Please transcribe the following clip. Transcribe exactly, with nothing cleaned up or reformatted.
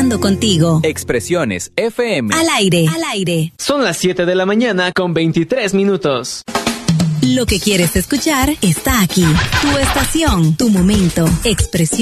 conectando contigo. Expresiones F M. Al aire, al aire. Son las siete de la mañana con veintitrés minutos. Lo que quieres escuchar está aquí. Tu estación, tu momento. Expresión.